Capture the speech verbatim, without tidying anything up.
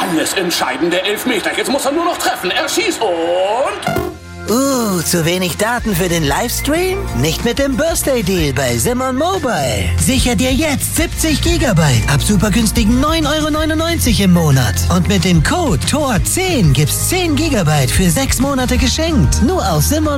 alles entscheidende Elfmeter. Jetzt muss er nur noch treffen. Er schießt und... Uh, zu wenig Daten für den Livestream? Nicht mit dem Birthday Deal bei Simon Mobile. Sicher dir jetzt siebzig Gigabyte ab super günstigen neun Euro neunundneunzig im Monat. Und mit dem Code T O R zehn gibt's zehn Gigabyte für sechs Monate geschenkt. Nur auf Simon